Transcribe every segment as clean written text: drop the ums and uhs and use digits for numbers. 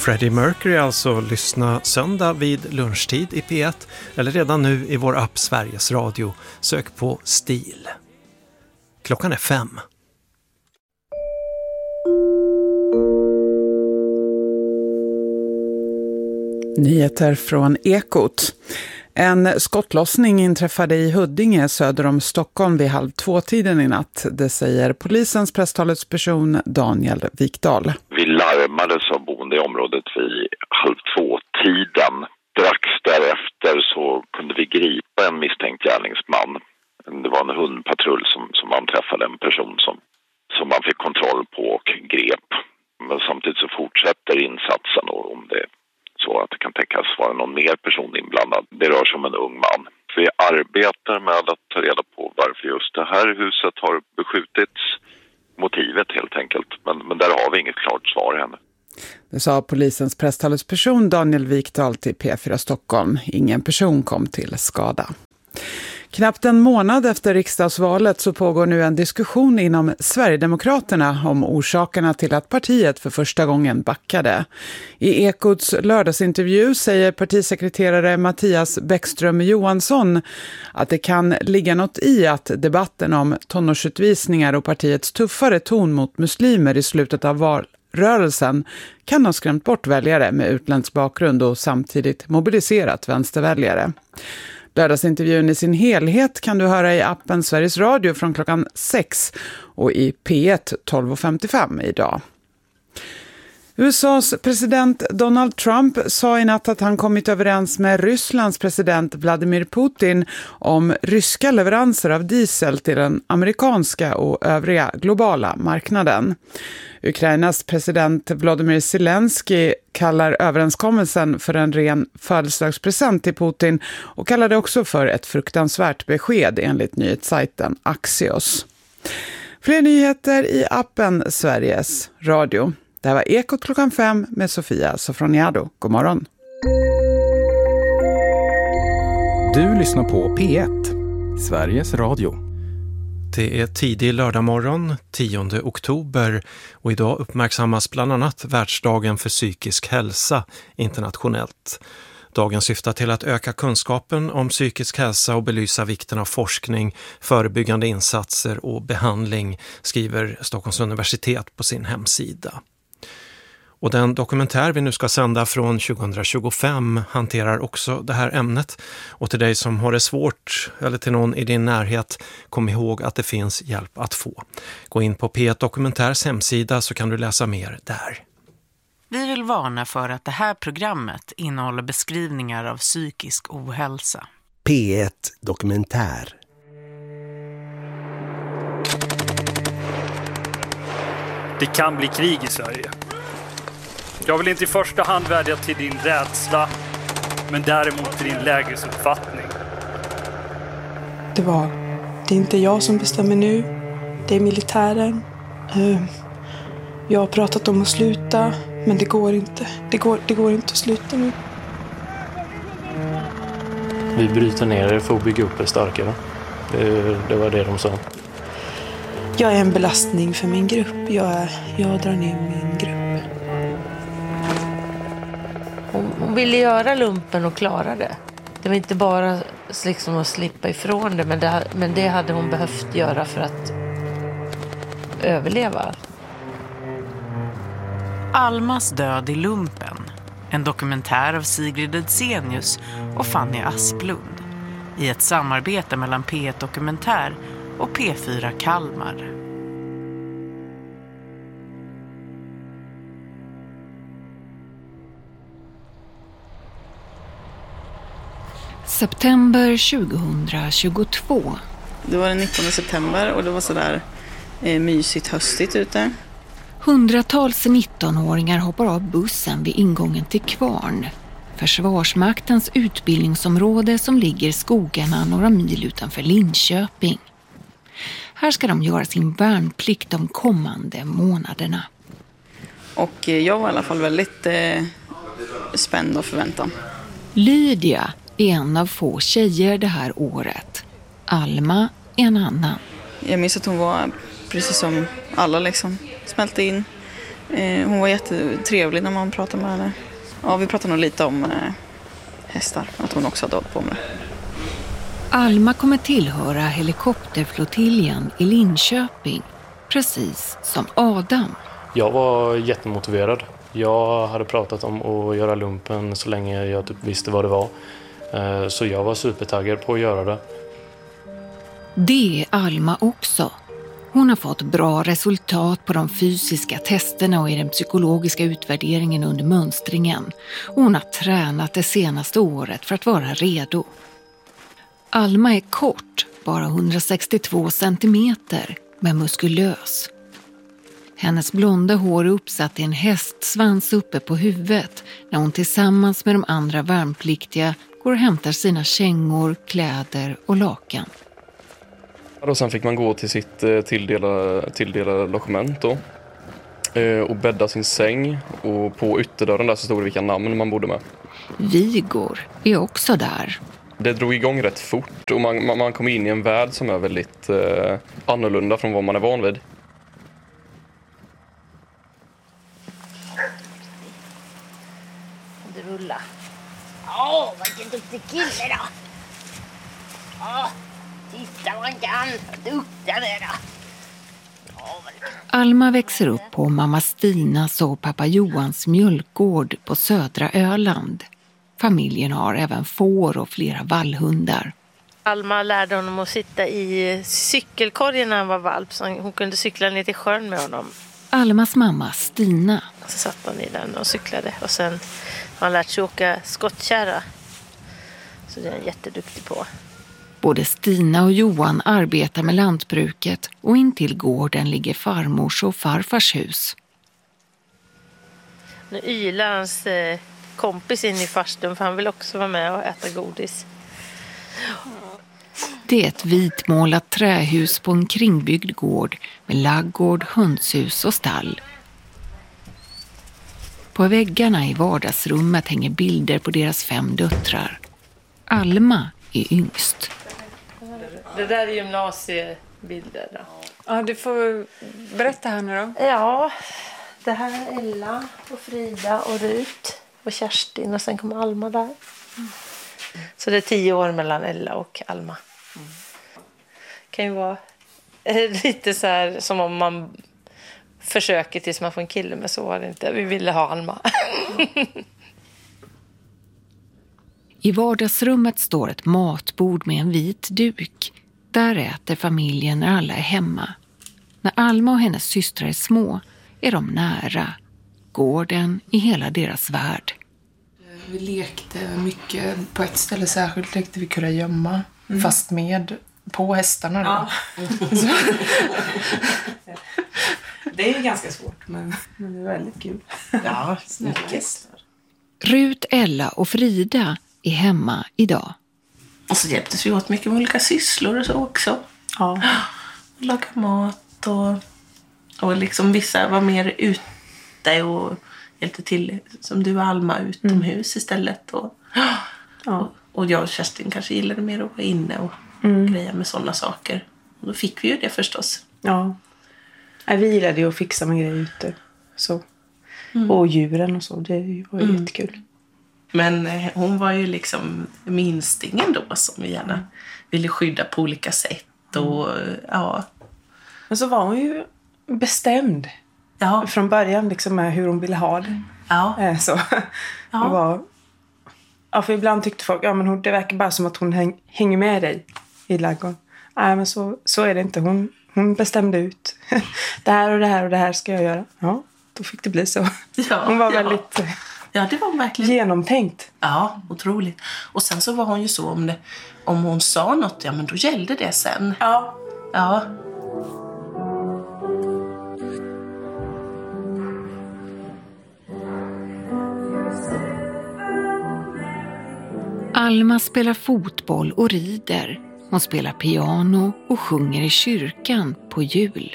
Freddie Mercury alltså. Lyssna söndag vid lunchtid i P1 eller redan nu i vår app Sveriges Radio. Sök på Stil. Klockan är 5. Nyheter från Ekot. En skottlossning inträffade i Huddinge söder om Stockholm vid 1:30 i natt. Det säger polisens presstalesperson Daniel Wikdahl. Vi larmades av boende i området vid 1:30. Strax därefter så kunde vi gripa en misstänkt gärningsman. Det var en hundpatrull som anträffade en person som man fick kontroll på och grep. Men samtidigt så fortsätter insatsen och om det så att det kan tänkas vara någon mer person inblandad. Det rör sig om en ung man. Vi arbetar med att ta reda på varför just det här huset har beskjutits. Motivet helt enkelt. Men där har vi inget klart svar ännu. Det sa polisens presstalesperson Daniel Wikdahl till P4 Stockholm. Ingen person kom till skada. Knappt en månad efter riksdagsvalet så pågår nu en diskussion inom Sverigedemokraterna om orsakerna till att partiet för första gången backade. I Ekots lördagsintervju säger partisekreterare Mattias Bäckström Johansson att det kan ligga något i att debatten om tonårsutvisningar och partiets tuffare ton mot muslimer i slutet av valrörelsen kan ha skrämt bort väljare med utländsk bakgrund och samtidigt mobiliserat vänsterväljare. Lördagsintervjun i sin helhet kan du höra i appen Sveriges Radio från klockan 6 och i P1 12:55 idag. USAs president Donald Trump sa i natt att han kommit överens med Rysslands president Vladimir Putin om ryska leveranser av diesel till den amerikanska och övriga globala marknaden. Ukrainas president Volodymyr Zelensky kallar överenskommelsen för en ren födelsedagspresent till Putin och kallar det också för ett fruktansvärt besked enligt nyhetssajten Axios. Fler nyheter i appen Sveriges Radio. Det här var Ekot klockan 5 med Sofia Sofroniado. God morgon. Du lyssnar på P1, Sveriges Radio. Det är tidig lördagmorgon, 10 oktober, och idag uppmärksammas bland annat Världsdagen för psykisk hälsa internationellt. Dagen syftar till att öka kunskapen om psykisk hälsa och belysa vikten av forskning, förebyggande insatser och behandling, skriver Stockholms universitet på sin hemsida. Och den dokumentär vi nu ska sända från 2025 hanterar också det här ämnet. Och till dig som har det svårt eller till någon i din närhet, kom ihåg att det finns hjälp att få. Gå in på P1 Dokumentärs hemsida så kan du läsa mer där. Vi vill varna för att det här programmet innehåller beskrivningar av psykisk ohälsa. P1 Dokumentär. Det kan bli krig i Sverige. Jag vill inte i första hand vädja till din rädsla, men däremot till din lägesuppfattning. Det är inte jag som bestämmer nu. Det är militären. Jag har pratat om att sluta, men det går inte. Det går inte att sluta nu. Vi bryter ner det för att bygga upp det starkare. Det var det de sa. Jag är en belastning för min grupp. Jag drar ner min grupp. Hon ville göra lumpen och klara det. Det var inte bara liksom att slippa ifrån det, men det hade hon behövt göra för att överleva. Almas död i lumpen. En dokumentär av Sigrid Edsenius och Fanny Asplund. I ett samarbete mellan P1 Dokumentär och P4 Kalmar. September 2022. Det var den 19 september och det var sådär mysigt höstigt ute. Hundratals 19-åringar hoppar av bussen vid ingången till Kvarn. Försvarsmaktens utbildningsområde som ligger i skogarna några mil utanför Linköping. Här ska de göra sin värnplikt de kommande månaderna. Och jag var i alla fall väldigt spänd och förväntan. Lydia är en av få tjejer det här året. Alma är en annan. Jag minns att hon var precis som alla liksom. Smälte in. Hon var jättetrevlig när man pratade med henne. Ja, vi pratade nog lite om hästar, att hon också hade hållit på med. Alma kommer tillhöra helikopterflottiljen i Linköping, precis som Adam. Jag var jättemotiverad. Jag hade pratat om att göra lumpen så länge jag typ visste vad det var. Så jag var supertaggad på att göra det. Det är Alma också. Hon har fått bra resultat på de fysiska testerna och i den psykologiska utvärderingen under mönstringen. Och hon har tränat det senaste året för att vara redo. Alma är kort, bara 162 centimeter, men muskulös. Hennes blonda hår är uppsatt i en hästsvans uppe på huvudet när hon tillsammans med de andra värnpliktiga går och hämtar sina kängor, kläder och lakan. Och sen fick man gå till sitt tilldelade lokament då, och bädda sin säng, och på ytterdörren där så stod det vilka namn man bodde med. Vigor är också där. Det drog igång rätt fort och man kom in i en värld som är väldigt annorlunda från vad man är van vid. Du rullar. Vilken duktig kille då. Titta vad han kan. Duktig är då. Alma växer upp på mamma Stinas och pappa Johans mjölkgård på södra Öland. Familjen har även får och flera vallhundar. Alma lärde honom att sitta i cykelkorgen när han var valp, så hon kunde cykla ner till sjön med honom. Almas mamma Stina. Så satt han i den och cyklade, och sen har han lärt sig åka skottkärra. Så det är han jätteduktig på. Både Stina och Johan arbetar med lantbruket och intill gården ligger farmors och farfars hus. Nu ylar hans kompis in i farstun, för han vill också vara med och äta godis. Det är ett vitmålat trähus på en kringbyggd gård med laggård, hönshus och stall. På väggarna i vardagsrummet hänger bilder på deras 5 döttrar. Alma är yngst. Det där är gymnasiebilder då. Ja, du får berätta här nu då. Ja, det här är Ella och Frida och Rut och Kerstin, och sen kommer Alma där. Så det är 10 år mellan Ella och Alma. Kan ju vara lite så här som om man försöker tills man får en kille, men så var det inte. Vi ville ha Alma. I vardagsrummet står ett matbord med en vit duk. Där äter familjen när alla är hemma. När Alma och hennes systrar är små är de nära. Gården i hela deras värld. Vi lekte mycket. På ett ställe särskilt lekte vi kurragömma. Fast med på hästarna då. Ja. Det är ganska svårt, men det är väldigt kul. Ja, mycket. Rut, Ella och Frida är hemma idag. Och så hjälptes vi åt mycket med olika sysslor och så också. Ja. Laga mat och liksom vissa var mer ute och hjälpte till, som du och Alma, utomhus istället. Och jag och Kerstin kanske gillade mer att vara inne och greja med sådana saker. Och då fick vi ju det förstås. Ja. Vi gillade ju att fixa med grejer ute. Så. Och djuren och så, det var ju jättekul. Men hon var ju liksom minstingen då som vi gärna ville skydda på olika sätt. Och, ja. Men så var hon ju bestämd. Ja. Från början liksom med hur hon ville ha det. Ja. Så. Ja. Det var, ja, för ibland tyckte folk, ja men det verkar bara som att hon hänger med dig i ladugården. Nej, men så är det inte. Hon bestämde ut. Det här och det här och det här ska jag göra. Ja, då fick det bli så. Ja, hon var väldigt... Ja, det var verkligen genomtänkt. Ja, otroligt. Och sen så var hon ju så, om hon sa något, ja men då gällde det sen. Ja. Ja. Alma spelar fotboll och rider. Hon spelar piano och sjunger i kyrkan på jul.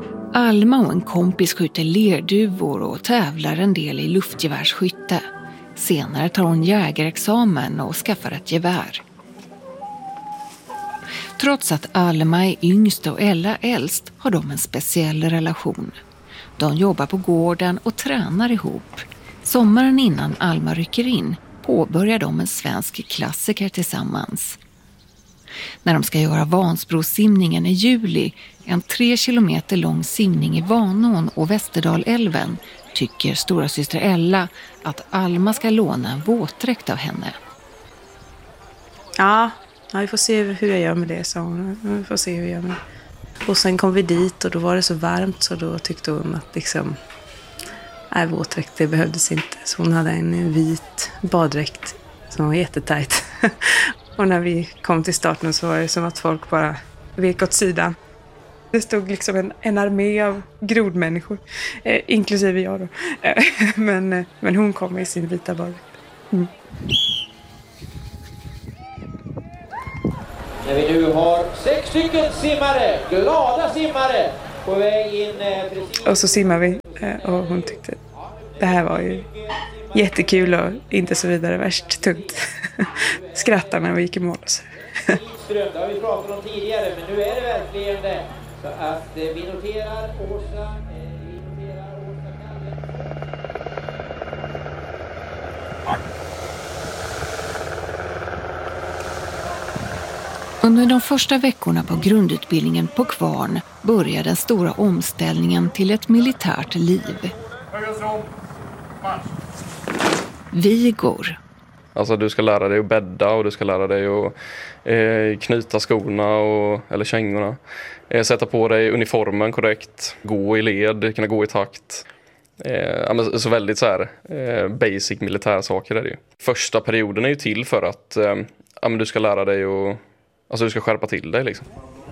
Alma och en kompis skjuter lerduvor och tävlar en del i luftgevärsskytte. Senare tar hon jägarexamen och skaffar ett gevär. Trots att Alma är yngst och Ella äldst har de en speciell relation. De jobbar på gården och tränar ihop. Sommaren innan Alma rycker in påbörjar de en svensk klassiker tillsammans. När de ska göra Vansbrosimningen i juli, en 3 kilometer lång simning i Vanån och Västerdalälven, tycker stora syster Ella att Alma ska låna en våtdräkt av henne. Ja, vi får se hur jag gör med det, sa hon. Vi får se hur jag gör med det. Och sen kom vi dit och då var det så varmt så då tyckte hon att liksom, våtdräkt, det behövdes inte. Så hon hade en vit baddräkt som var jättetajt. Och när vi kom till starten så var det som att folk bara vek åt sidan. Det stod liksom en armé av grodmänniskor, inklusive jag då. Men hon kom i sin vita baddräkt. Mm. När vi nu har 6 stycken simmare, glada simmare, på väg in precis. Och så simmar vi och hon tyckte det här var ju jättekul och inte så vidare värst tungt. Skrattade när vi gick i mål. Det har vi pratat om tidigare, men nu är det verkligen det. Så att vi noterar Åsa, Under de första veckorna på grundutbildningen på Kvarn börjar den stora omställningen till ett militärt liv. Vigor. Alltså du ska lära dig att bädda och du ska lära dig att knyta skorna eller kängorna. Sätta på dig uniformen korrekt, gå i led, kunna gå i takt. Så väldigt så här basic militärsaker är det ju. Första perioden är ju till för att du ska lära dig och du ska skärpa till dig liksom.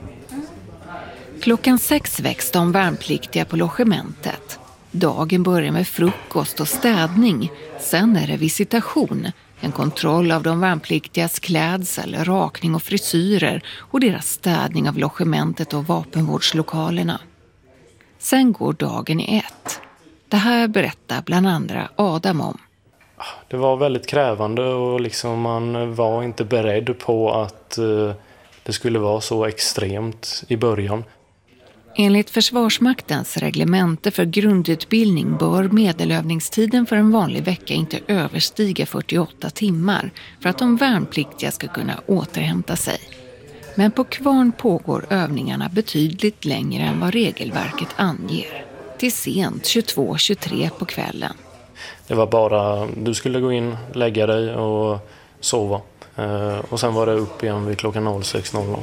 6:00 väcks de värnpliktiga på logementet. Dagen börjar med frukost och städning. Sen är det visitation. En kontroll av de värnpliktigas klädsel, rakning och frisyrer och deras städning av logementet och vapenvårdslokalerna. Sen går dagen i ett. Det här berättar bland andra Adam om. Det var väldigt krävande och liksom man var inte beredd på att det skulle vara så extremt i början. Enligt Försvarsmaktens reglemente för grundutbildning bör medelövningstiden för en vanlig vecka inte överstiga 48 timmar för att de värnpliktiga ska kunna återhämta sig. Men på Kvarn pågår övningarna betydligt längre än vad regelverket anger. Till sent 22-23 på kvällen. Det var bara, du skulle gå in, lägga dig och sova. Och sen var det upp igen vid klockan 06.00.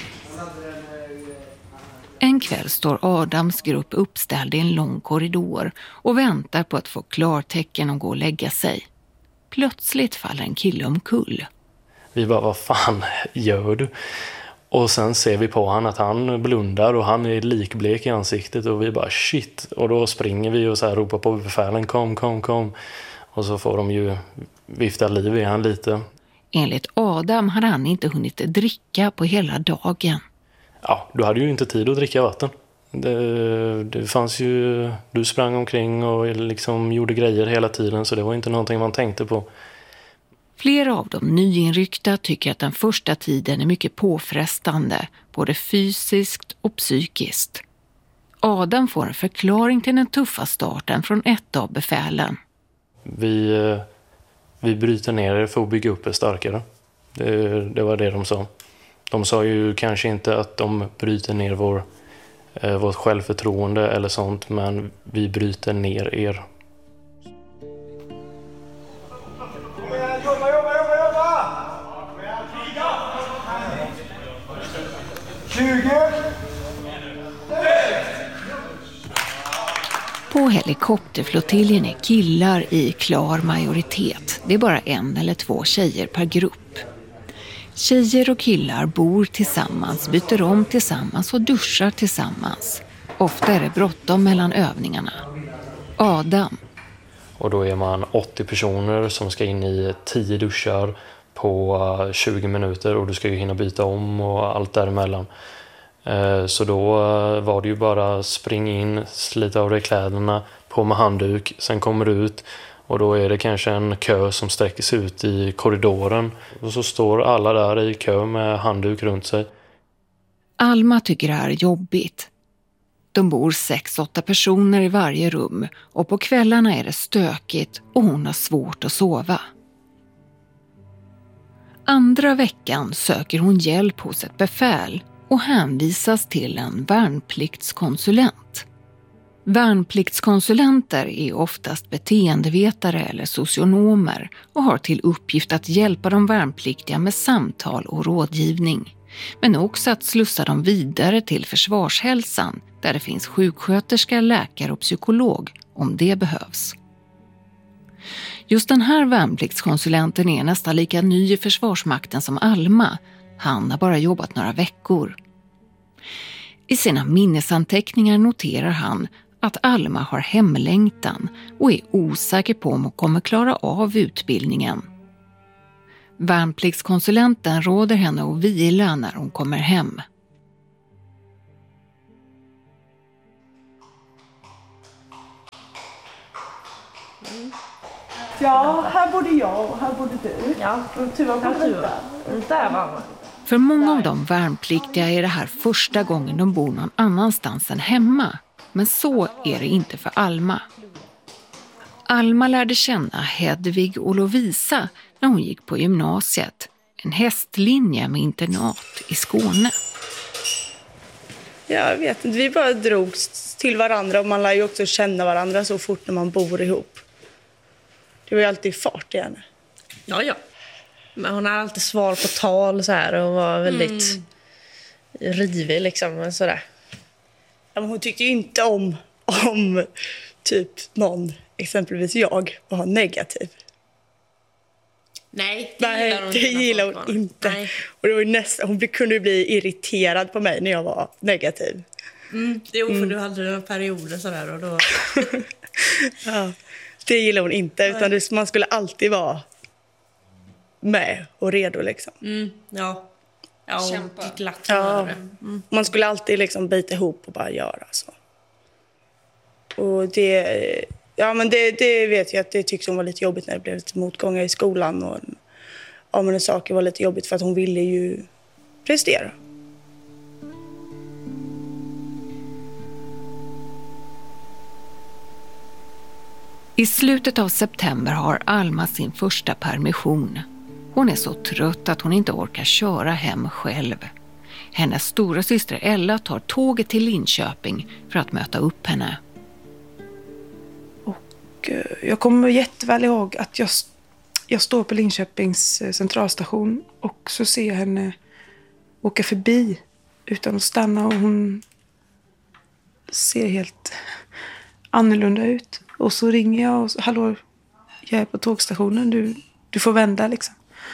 En kväll står Adams grupp uppställd i en lång korridor och väntar på att få klartecken och gå och lägga sig. Plötsligt faller en kille omkull. Vi bara, vad fan gör du? Och sen ser vi på han att han blundar och han är likblek i ansiktet och vi bara shit. Och då springer vi och så här ropar på befälen, kom. Och så får de ju vifta liv i han lite. Enligt Adam hade han inte hunnit dricka på hela dagen. Ja, du hade ju inte tid att dricka vatten. Det fanns ju, du sprang omkring och liksom gjorde grejer hela tiden så det var inte någonting man tänkte på. Flera av de nyinryckta tycker att den första tiden är mycket påfrestande, både fysiskt och psykiskt. Adam får en förklaring till den tuffa starten från ett av befälen. Vi bryter ner det för att bygga upp det starkare. Det var det de sa. De sa ju kanske inte att de bryter ner vårt självförtroende eller sånt, men vi bryter ner er. Jobba! 20! På helikopterflottiljen är killar i klar majoritet. Det är bara 1 eller 2 tjejer per grupp. Tjejer och killar bor tillsammans, byter om tillsammans och duschar tillsammans. Ofta är det bråttom mellan övningarna. Adam. Och då är man 80 personer som ska in i 10 duschar på 20 minuter och du ska ju hinna byta om och allt däremellan. Så då var det ju bara springa in, slita av dig kläderna, på med handduk, sen kommer du ut Och då är det kanske en kö som sträcker sig ut i korridoren. Och så står alla där i kö med handduk runt sig. Alma tycker det här är jobbigt. De bor 6-8 personer i varje rum och på kvällarna är det stökigt och hon har svårt att sova. Andra veckan söker hon hjälp hos ett befäl och hänvisas till en värnpliktskonsulent. Värnpliktskonsulenter är oftast beteendevetare eller socionomer och har till uppgift att hjälpa de värnpliktiga med samtal och rådgivning. Men också att slussa dem vidare till försvarshälsan där det finns sjuksköterska, läkare och psykolog om det behövs. Just den här värnpliktskonsulenten är nästan lika ny i Försvarsmakten som Alma. Han har bara jobbat några veckor. I sina minnesanteckningar noterar han att Alma har hemlängtan och är osäker på om hon kommer klara av utbildningen. Värnpliktskonsulenten råder henne att vila när hon kommer hem. Ja, här bodde jag och här bodde du. Ja, och Tuva bodde där var man. För många av de värnpliktiga är det här första gången de bor någon annanstans än hemma. Men så är det inte för Alma. Alma lärde känna Hedvig och Lovisa när hon gick på gymnasiet. En hästlinje med internat i Skåne. Jag vet inte, vi bara drogs till varandra och man lär ju också känna varandra så fort när man bor ihop. Det var ju alltid fart i henne. Ja. Men hon har alltid svar på tal så här och var väldigt rivig liksom sådär. Ja, men hon tyckte ju inte om typ någon, exempelvis jag, var negativ. Nej, det gillar hon inte. Nej. Och det var hon kunde ju bli irriterad på mig när jag var negativ. Jo, för du hade några perioder sådär och då... Ja, det gillar hon inte, utan man skulle alltid vara med och redo liksom. Ja, och glatt. Ja. Man skulle alltid liksom bita ihop och bara göra så. Och det vet jag att det tyckte hon var lite jobbigt när det blev lite motgångar i skolan. Och men saker var lite jobbigt för att hon ville ju prestera. I slutet av september har Alma sin första permission. Hon är så trött att hon inte orkar köra hem själv. Hennes stora syster Ella tar tåget till Linköping för att möta upp henne. Och jag kommer jätteväl ihåg att jag står på Linköpings centralstation och så ser jag henne åka förbi utan att stanna och hon ser helt annorlunda ut. Och så ringer jag och hallå, jag är på tågstationen, du får vända liksom.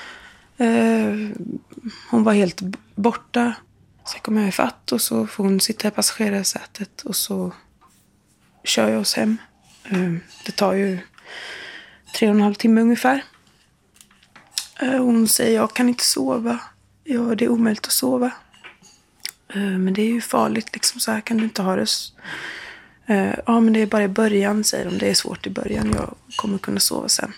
Hon var helt borta. Så kommer jag ifatt och så får hon sitta i passagerarsätet och så kör jag oss hem. Det tar ju 3,5 timmar ungefär. Hon säger jag kan inte sova. Ja, det är omöjligt att sova. Men det är ju farligt liksom, så här kan du inte ha det. Ja, men det är bara i början, säger de. Det är svårt i början. Jag kommer kunna sova sen.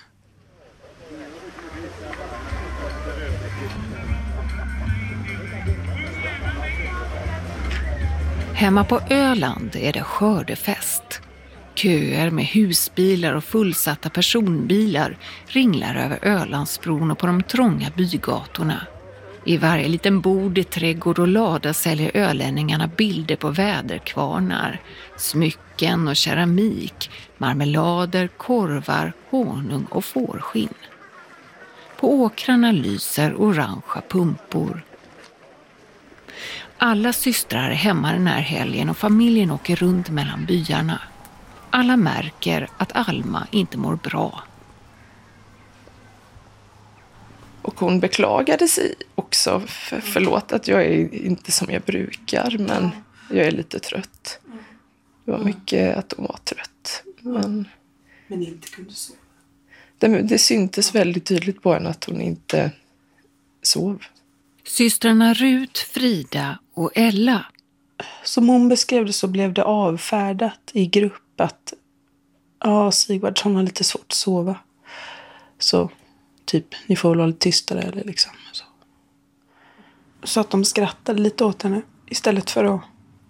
Hemma på Öland är det skördefest. Köer med husbilar och fullsatta personbilar ringlar över Ölandsbron och på de trånga bygatorna. I varje liten bord i trädgård och lada säljer ölänningarna bilder på väderkvarnar, smycken och keramik, marmelader, korvar, honung och fårskinn. På åkrarna lyser orangea pumpor. Alla systrar är hemma den här helgen och familjen åker runt mellan byarna. Alla märker att Alma inte mår bra. Och hon beklagade sig också. Förlåt att jag är inte som jag brukar, men jag är lite trött. Det var mycket att hon var trött. Men inte kunde sova. Det syntes väldigt tydligt på henne att hon inte sov. Systrarna Rut, Frida och Ella. Som hon beskrev det så blev det avfärdat i grupp Ja, Sigvardsson har lite svårt att sova. Så typ, ni får väl vara lite tystare eller liksom. Så att de skrattade lite åt henne istället för att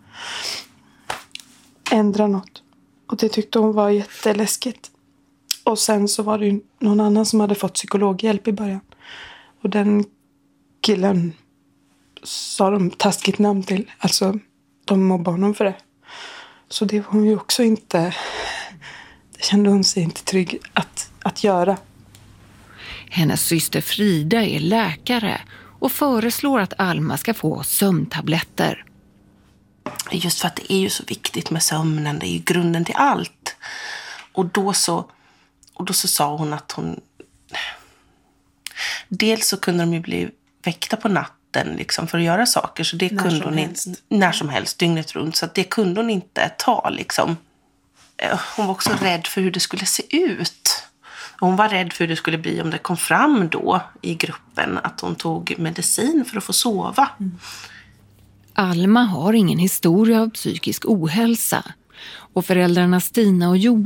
ändra något. Och det tyckte hon var jätteläskigt. Och sen så var det ju någon annan som hade fått psykologhjälp i början. Och den killen sa de taskigt namn till. Alltså, de mobbade honom för det. Så det var hon ju också inte... Det kände hon sig inte trygg att göra. Hennes syster Frida är läkare och föreslår att Alma ska få sömntabletter. Just för att det är ju så viktigt med sömnen. Det är ju grunden till allt. Och då så sa hon att hon... Dels så kunde de ju bli väckta på natten liksom, för att göra saker. Så det kunde hon inte... När som helst, dygnet runt. Så att det kunde hon inte ta liksom. Hon var också rädd för hur det skulle se ut. Hon var rädd för hur det skulle bli om det kom fram då i gruppen att hon tog medicin för att få sova. Alma har ingen historia av psykisk ohälsa och föräldrarna Stina och Johan